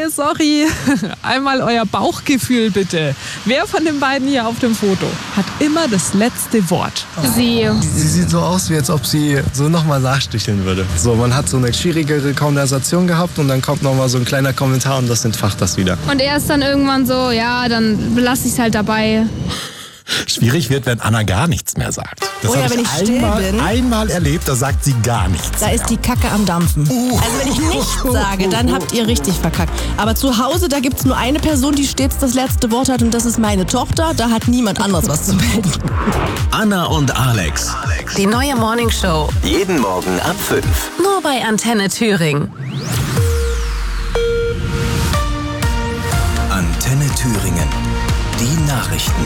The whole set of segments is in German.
Hey, sorry, einmal euer Bauchgefühl bitte. Wer von den beiden hier auf dem Foto hat immer das letzte Wort? Sie. Sie sieht so aus, wie als ob sie so nochmal nachsticheln würde. So, man hat so eine schwierigere Konversation gehabt und dann kommt nochmal so ein kleiner Kommentar und das entfacht das wieder. Und er ist dann irgendwann so, ja, dann belasse ich es halt dabei. Schwierig wird, wenn Anna gar nichts mehr sagt. Das ja, habe wenn ich still bin. einmal erlebt, da sagt sie gar nichts. Da ist die Kacke am Dampfen. Also wenn ich nichts sage, dann habt ihr richtig verkackt. Aber zu Hause, da gibt's nur eine Person, die stets das letzte Wort hat und das ist meine Tochter. Da hat niemand anderes was zu melden. Anna und Alex. Die neue Morningshow. Jeden Morgen ab 5. Nur bei Antenne Thüringen. Antenne Thüringen. Die Nachrichten.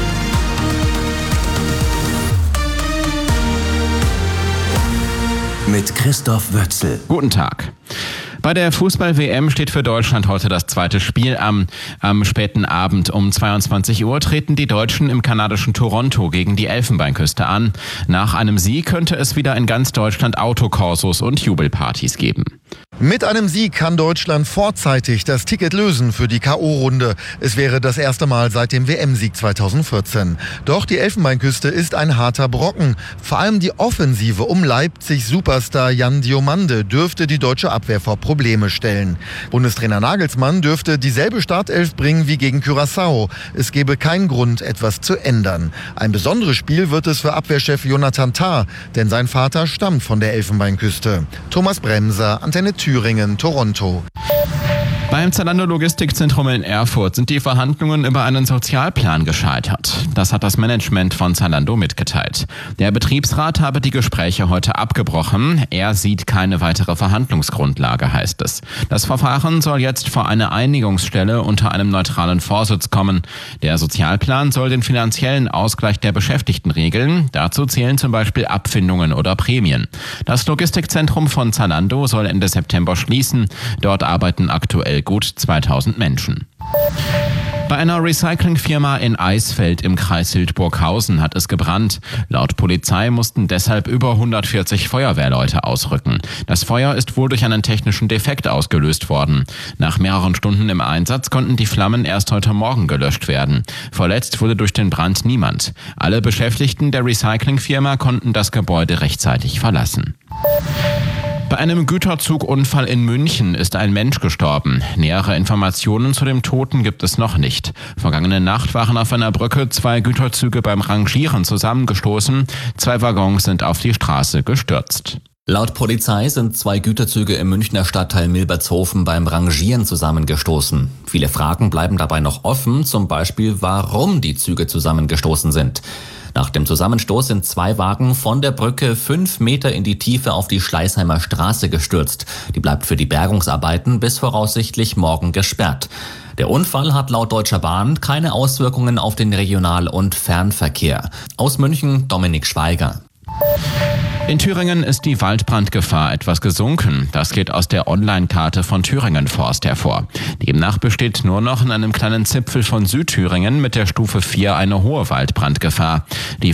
Mit Christoph Wötzel. Guten Tag. Bei der Fußball-WM steht für Deutschland heute das zweite Spiel am späten Abend. Um 22 Uhr treten die Deutschen im kanadischen Toronto gegen die Elfenbeinküste an. Nach einem Sieg könnte es wieder in ganz Deutschland Autokorsos und Jubelpartys geben. Mit einem Sieg kann Deutschland vorzeitig das Ticket lösen für die K.O.-Runde. Es wäre das erste Mal seit dem WM-Sieg 2014. Doch die Elfenbeinküste ist ein harter Brocken. Vor allem die Offensive um Leipzig-Superstar Jan Diomande dürfte die deutsche Abwehr vor Probleme stellen. Bundestrainer Nagelsmann dürfte dieselbe Startelf bringen wie gegen Curaçao. Es gäbe keinen Grund, etwas zu ändern. Ein besonderes Spiel wird es für Abwehrchef Jonathan Tah, denn sein Vater stammt von der Elfenbeinküste. Thomas Bremser, Antenne Thüringen, Toronto. Beim Zalando Logistikzentrum in Erfurt sind die Verhandlungen über einen Sozialplan gescheitert. Das hat das Management von Zalando mitgeteilt. Der Betriebsrat habe die Gespräche heute abgebrochen. Er sieht keine weitere Verhandlungsgrundlage, heißt es. Das Verfahren soll jetzt vor eine Einigungsstelle unter einem neutralen Vorsitz kommen. Der Sozialplan soll den finanziellen Ausgleich der Beschäftigten regeln. Dazu zählen zum Beispiel Abfindungen oder Prämien. Das Logistikzentrum von Zalando soll Ende September schließen. Dort arbeiten aktuell gut 2000 Menschen. Bei einer Recyclingfirma in Eisfeld im Kreis Hildburghausen hat es gebrannt. Laut Polizei mussten deshalb über 140 Feuerwehrleute ausrücken. Das Feuer ist wohl durch einen technischen Defekt ausgelöst worden. Nach mehreren Stunden im Einsatz konnten die Flammen erst heute Morgen gelöscht werden. Verletzt wurde durch den Brand niemand. Alle Beschäftigten der Recyclingfirma konnten das Gebäude rechtzeitig verlassen. Bei einem Güterzugunfall in München ist ein Mensch gestorben. Nähere Informationen zu dem Toten gibt es noch nicht. Vergangene Nacht waren auf einer Brücke 2 Güterzüge beim Rangieren zusammengestoßen. 2 Waggons sind auf die Straße gestürzt. Laut Polizei sind 2 Güterzüge im Münchner Stadtteil Milbertshofen beim Rangieren zusammengestoßen. Viele Fragen bleiben dabei noch offen, zum Beispiel warum die Züge zusammengestoßen sind. Nach dem Zusammenstoß sind 2 Wagen von der Brücke 5 Meter in die Tiefe auf die Schleißheimer Straße gestürzt. Die bleibt für die Bergungsarbeiten bis voraussichtlich morgen gesperrt. Der Unfall hat laut Deutscher Bahn keine Auswirkungen auf den Regional- und Fernverkehr. Aus München Dominik Schweiger. In Thüringen ist die Waldbrandgefahr etwas gesunken. Das geht aus der Online-Karte von Thüringen Forst hervor. Demnach besteht nur noch in einem kleinen Zipfel von Südthüringen mit der Stufe 4 eine hohe Waldbrandgefahr. Die